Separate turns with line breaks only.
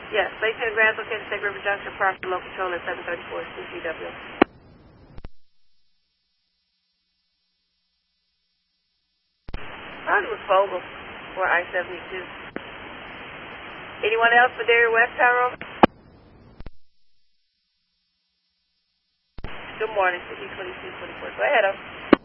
Yes, Lakeshore Grass located at State River Junction, property local control at 734 CCW. Probably was Fogle or I-72. Anyone else for Dairy West Tower? Good morning, 2224. Go ahead,